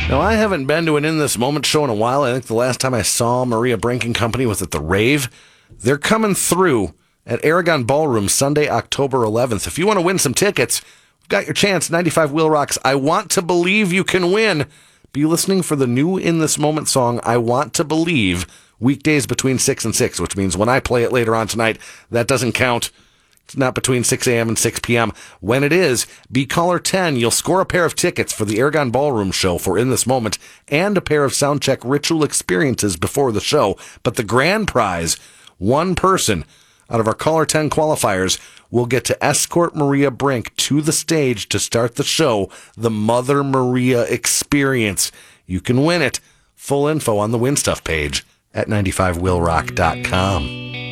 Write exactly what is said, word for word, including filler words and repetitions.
Now, I haven't been to an In This Moment show in a while. I think the last time I saw Maria Brink and Company was at the Rave. They're coming through at Aragon Ballroom Sunday, October eleventh. If you want to win some tickets, we've got your chance. ninety-five Wheel Rocks, I Want to Believe You Can Win. Be listening for the new In This Moment song, I Want to Believe, weekdays between six and six, which means when I play it later on tonight, that doesn't count. It's not between six a.m. and six p.m. When it is, be caller ten. You'll score a pair of tickets for the Aragon Ballroom show for In This Moment and a pair of Soundcheck ritual experiences before the show. But the grand prize, one person out of our caller ten qualifiers will get to escort Maria Brink to the stage to start the show, the Mother Maria Experience. You can win it. Full info on the Win Stuff page at ninety-five wheel rock dot com.